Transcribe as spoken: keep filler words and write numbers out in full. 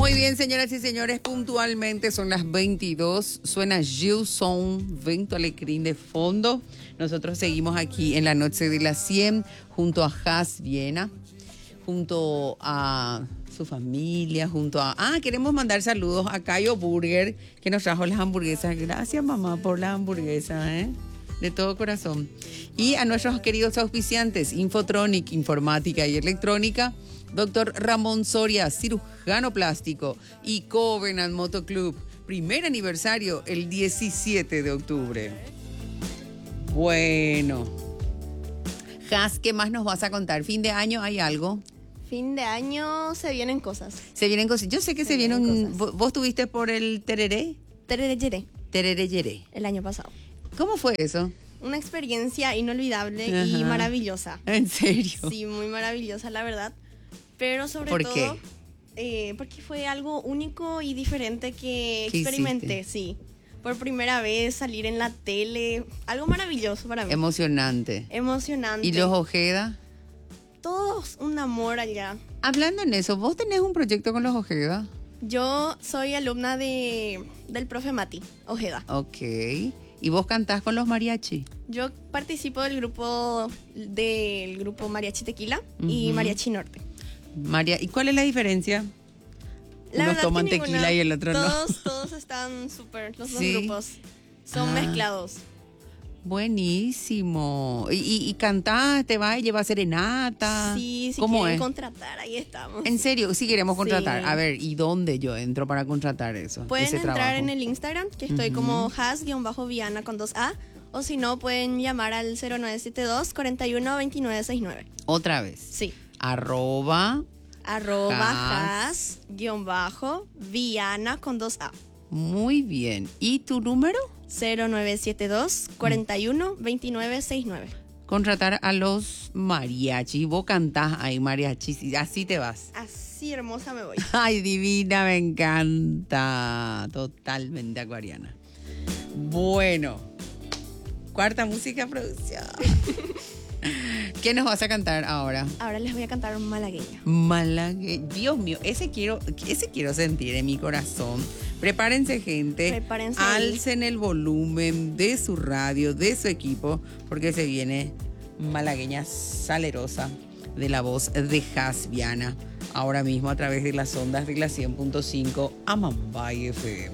Muy bien, señoras y señores, puntualmente son las veintidós. Suena Jill Song, Vento Alecrim de fondo. Nosotros seguimos aquí en la noche de las cien junto a Has Viena, junto a su familia, junto a... Ah, queremos mandar saludos a Cayo Burger, que nos trajo las hamburguesas. Gracias, mamá, por las hamburguesas, ¿eh? De todo corazón. Y a nuestros queridos auspiciantes, Infotronic, Informática y Electrónica, Doctor Ramón Soria, cirujano plástico, y Covenant Motoclub, primer aniversario el diecisiete de octubre. Bueno, Has, ¿qué más nos vas a contar? ¿Fin de año hay algo? Fin de año se vienen cosas. Se vienen cosas. Yo sé que se, se vienen, vienen cosas. ¿Vos tuviste por el tereré? Tereré Yeré. Tereré Yeré. El año pasado. ¿Cómo fue eso? Una experiencia inolvidable. Ajá. Y maravillosa. ¿En serio? Sí, muy maravillosa, la verdad. Pero sobre ¿Por todo, qué? Eh, porque fue algo único y diferente que experimenté, hiciste? Sí. Por primera vez salir en la tele, algo maravilloso para mí. Emocionante. Emocionante. ¿Y los Ojeda? Todos un amor allá. Hablando en eso, ¿vos tenés un proyecto con los Ojeda? Yo soy alumna de del profe Mati Ojeda. Ok. ¿Y vos cantás con los mariachi? Yo participo del grupo del grupo Mariachi Tequila uh-huh. y Mariachi Norte. María, ¿y cuál es la diferencia? La Unos toman tequila ninguna, y el otro todos, no. Todos están súper, los ¿Sí? dos grupos son ah, mezclados. Buenísimo. ¿Y, y, y cantás, te vas y llevas serenata? Sí, si ¿Cómo quieren es? contratar, ahí estamos. ¿En serio? Sí queremos contratar. Sí. A ver, ¿y dónde yo entro para contratar eso? Pueden ese entrar trabajo? en el Instagram, que estoy uh-huh. como has-viana con dos A. O si no, pueden llamar al cero nueve siete dos, cuarenta y uno, veintinueve sesenta y nueve. ¿Otra vez? Sí. Arroba. Arroba has, guión bajo, Viana con dos A. Muy bien. ¿Y tu número? cero nueve siete dos, cuarenta y uno, veintinueve sesenta y nueve. Contratar a los mariachis. Vos cantás ahí mariachis y así te vas. Así hermosa me voy. Ay, divina, me encanta. Totalmente acuariana. Bueno, cuarta música producción. ¿Qué nos vas a cantar ahora? Ahora les voy a cantar un malagueño. Malagueño. Dios mío, ese quiero, ese quiero sentir en mi corazón. Prepárense, gente. Prepárense. Alcen el volumen de su radio, de su equipo, porque se viene malagueña salerosa de la voz de Has Viana. Ahora mismo a través de las ondas de la cien punto cinco Amambay F M.